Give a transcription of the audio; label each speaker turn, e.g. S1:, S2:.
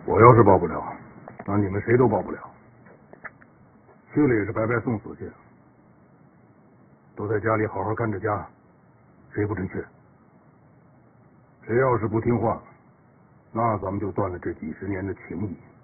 S1: 我要是报不了，那你们谁都报不了。去了也是白白送死去。都在家里好好看着家，谁不准去？谁要是不听话，那咱们就断了这几十年的情谊。